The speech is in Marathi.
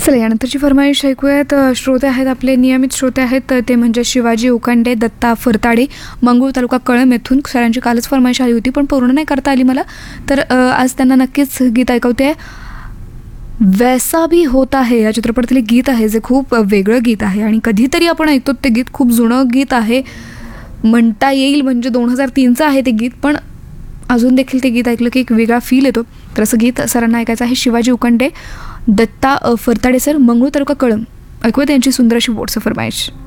चला यानंतरची फरमाईश ऐकूयात. श्रोते आहेत आपले नियमित श्रोते आहेत ते म्हणजे शिवाजी उकांडे, दत्ता फरताडे, मंगळूर तालुका कळंब येथून. सरांची कालच फरमाईश आली होती पण पूर्ण नाही करता आली मला, तर आज त्यांना नक्कीच गीत ऐकवते. वैसा भी होता है या चित्रपटातले गीत आहे जे खूप वेगळं गीत आहे आणि कधीतरी आपण ऐकतो ते गीत. खूप जुनं गीत आहे म्हणता येईल, म्हणजे 2003चं आहे ते गीत, पण अजून देखील ते गीत ऐकलं की एक वेगळा फील येतो. तर असं गीत सरांना ऐकायचं आहे. शिवाजी उकांडे, दत्ता फरताडे सर, मंगळूर तालुका कळंब. ऐकूया त्यांची सुंदर अशी व्हॉट्सअप फरमाईश.